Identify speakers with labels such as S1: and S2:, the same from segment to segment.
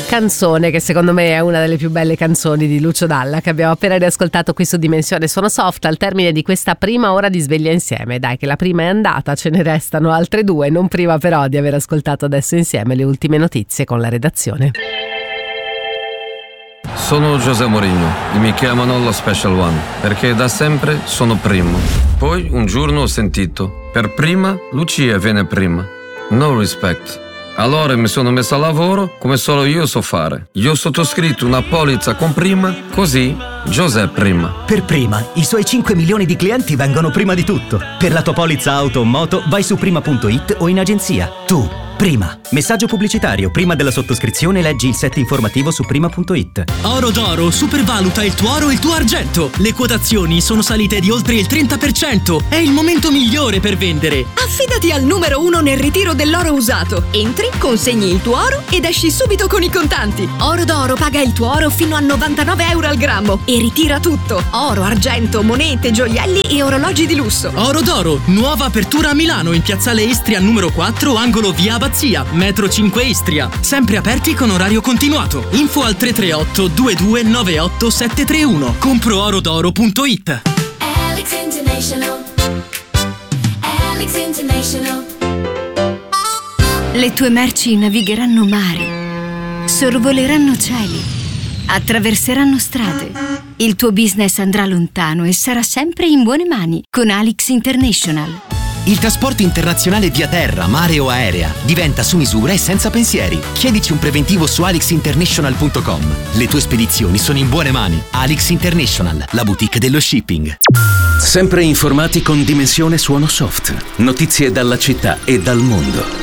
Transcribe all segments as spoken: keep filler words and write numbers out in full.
S1: canzone che secondo me è una delle più belle canzoni di Lucio Dalla che abbiamo appena riascoltato qui su Dimensione Suono Soft al termine di questa prima ora di sveglia insieme. Dai che la prima è andata, ce ne restano altre due, non prima però di aver ascoltato adesso insieme le ultime notizie con la redazione.
S2: Sono José Mourinho e mi chiamano lo Special One perché da sempre sono primo. Poi un giorno ho sentito, per prima Lucia viene prima. No respect. Allora mi sono messo a lavoro come solo io so fare. Io ho sottoscritto una polizza con prima, così José prima.
S3: Per prima, i suoi cinque milioni di clienti vengono prima di tutto. Per la tua polizza auto o moto vai su prima punto it o in agenzia. Tu, prima. Messaggio pubblicitario. Prima della sottoscrizione leggi il set informativo su prima punto it.
S4: Oro d'Oro supervaluta il tuo oro e il tuo argento. Le quotazioni sono salite di oltre il trenta per cento. È il momento migliore per vendere.
S5: Affidati al numero uno nel ritiro dell'oro usato. Entri, consegni il tuo oro ed esci subito con i contanti. Oro d'Oro paga il tuo oro fino a novantanove euro al grammo e ritira tutto. Oro, argento, monete, gioielli e orologi di lusso.
S4: Oro d'Oro, nuova apertura a Milano in piazzale Istria numero quattro, angolo via Abbazia, metro cinque Istria. Sempre aperti con orario continuato. Info al tre tre otto due due nove otto sette tre uno. compro oro d'oro punto it.
S6: Alex International. Alex International.
S7: Le tue merci navigheranno mari, sorvoleranno cieli, attraverseranno strade. Il tuo business andrà lontano e sarà sempre in buone mani con Alex International.
S8: Il trasporto internazionale via terra, mare o aerea diventa su misura e senza pensieri. Chiedici un preventivo su alex international punto com. Le tue spedizioni sono in buone mani. Alex International, la boutique dello shipping.
S9: Sempre informati con Dimensione Suono Soft. Notizie dalla città e dal mondo.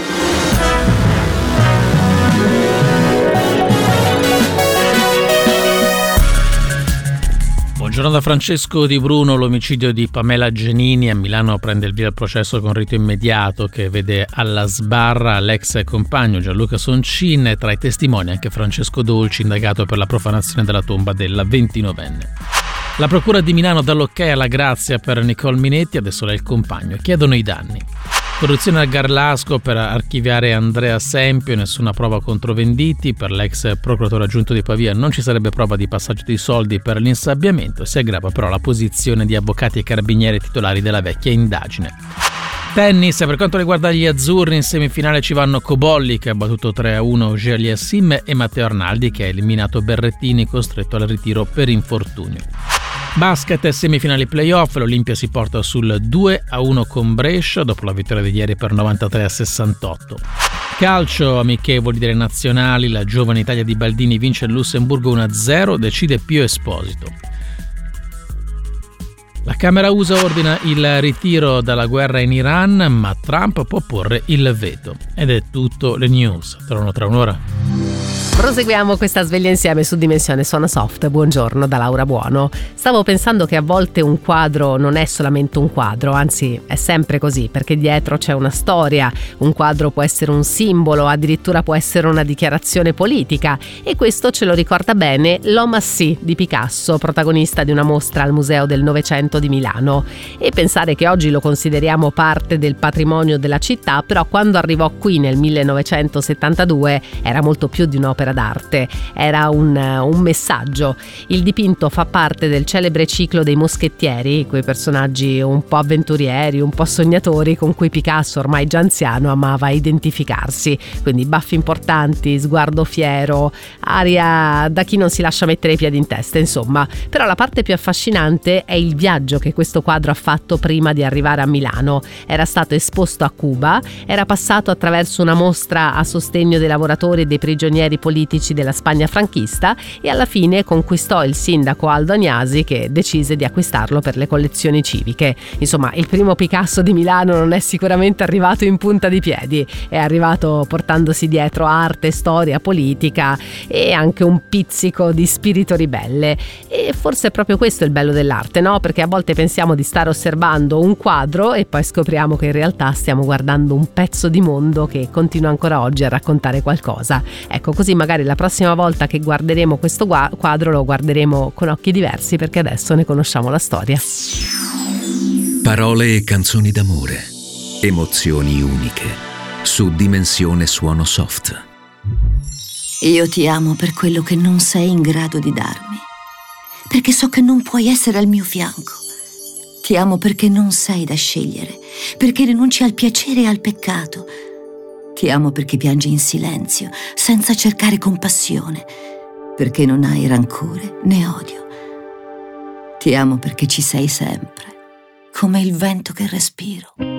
S10: Buongiorno da Francesco Di Bruno. L'omicidio di Pamela Genini a Milano prende il via il processo con rito immediato che vede alla sbarra l'ex compagno Gianluca Soncin e tra i testimoni anche Francesco Dolci, indagato per la profanazione della tomba della ventinovenne. La procura di Milano dà l'ok alla grazia per Nicole Minetti, adesso lei è il compagno, chiedono i danni. Corruzione al Garlasco per archiviare Andrea Sempio, nessuna prova contro Venditti. Per l'ex procuratore aggiunto di Pavia non ci sarebbe prova di passaggio di soldi per l'insabbiamento, si aggrava però la posizione di avvocati e carabinieri titolari della vecchia indagine. Tennis, per quanto riguarda gli azzurri in semifinale ci vanno Cobolli che ha battuto tre a uno Auger-Aliassime e Matteo Arnaldi che ha eliminato Berrettini costretto al ritiro per infortunio. Basket, semifinali playoff, l'Olimpia si porta sul due a uno con Brescia dopo la vittoria di ieri per novantatré a sessantotto. Calcio, amichevoli delle nazionali, la giovane Italia di Baldini vince il Lussemburgo uno a zero, decide Pio Esposito. La Camera U S A ordina il ritiro dalla guerra in Iran, ma Trump può porre il veto. Ed è tutto, le news. Torno tra un'ora.
S1: Proseguiamo questa sveglia insieme su Dimensione Suono Soft. Buongiorno da Laura Buono. Stavo pensando che a volte un quadro non è solamente un quadro, anzi è sempre così, perché dietro c'è una storia. Un quadro può essere un simbolo, addirittura può essere una dichiarazione politica, e questo ce lo ricorda bene L'Homme Assis di Picasso, protagonista di una mostra al Museo del Novecento di Milano. E pensare che oggi lo consideriamo parte del patrimonio della città, però quando arrivò qui nel millenovecentosettantadue era molto più di un'opera d'arte, era un, un messaggio. Il dipinto fa parte del celebre ciclo dei moschettieri, quei personaggi un po' avventurieri, un po' sognatori con cui Picasso, ormai già anziano, amava identificarsi. Quindi baffi importanti, sguardo fiero, aria da chi non si lascia mettere i piedi in testa, insomma. Però la parte più affascinante è il viaggio che questo quadro ha fatto prima di arrivare a Milano. Era stato esposto a Cuba, era passato attraverso una mostra a sostegno dei lavoratori e dei prigionieri politici della Spagna franchista e alla fine conquistò il sindaco Aldo Agnasi, che decise di acquistarlo per le collezioni civiche. Insomma, il primo Picasso di Milano non è sicuramente arrivato in punta di piedi, è arrivato portandosi dietro arte, storia, politica e anche un pizzico di spirito ribelle. E forse è proprio questo il bello dell'arte, no? Perché a volte pensiamo di stare osservando un quadro e poi scopriamo che in realtà stiamo guardando un pezzo di mondo che continua ancora oggi a raccontare qualcosa. Ecco, così magari la prossima volta che guarderemo questo quadro lo guarderemo con occhi diversi, perché adesso ne conosciamo la storia.
S9: Parole e canzoni d'amore, emozioni uniche, su Dimensione Suono Soft.
S11: Io ti amo per quello che non sei in grado di darmi, perché so che non puoi essere al mio fianco. Ti amo perché non sei da scegliere, perché rinunci al piacere e al peccato. Ti amo perché piangi in silenzio, senza cercare compassione, perché non hai rancore né odio. Ti amo perché ci sei sempre, come il vento che respiro.